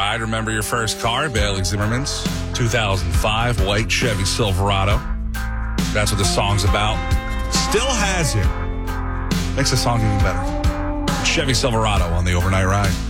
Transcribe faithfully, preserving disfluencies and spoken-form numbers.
ride. Remember your first car, Bailey Zimmerman's two thousand five white Chevy Silverado. That's what the song's about. Still has it. Makes the song even better. Chevy Silverado on the overnight ride.